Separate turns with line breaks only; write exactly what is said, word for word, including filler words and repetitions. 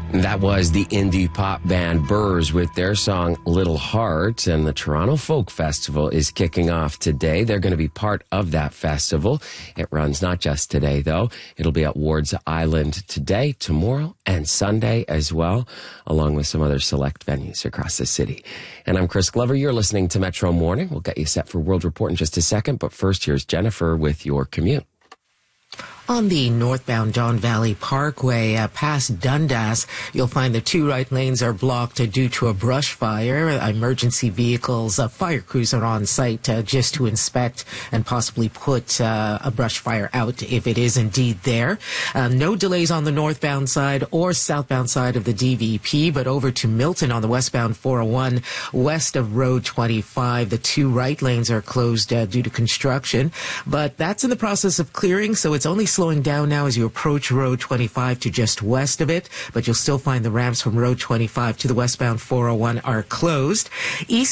That was the indie pop band Burrs with their song Little Heart, and the Toronto Folk Festival is kicking off today. They're going to be part of that festival. It runs not just today, though. It'll be at Wards Island today, tomorrow, and Sunday as well, along with some other select venues across the city. And I'm Chris Glover. You're listening to Metro Morning. We'll get you set for World Report in just a second, but first, here's Jennifer with your commute.
On the northbound Don Valley Parkway, uh, past Dundas, you'll find the two right lanes are blocked uh, due to a brush fire. Emergency vehicles, uh, fire crews are on site uh, just to inspect and possibly put uh, a brush fire out if it is indeed there. Uh, no delays on the northbound side or southbound side of the D V P, but over to Milton on the westbound four oh one, west of Road twenty-five. The two right lanes are closed uh, due to construction, but that's in the process of clearing, so it's only slowing down now as you approach Road twenty-five to just west of it, but you'll still find the ramps from Road twenty-five to the westbound four oh one are closed. East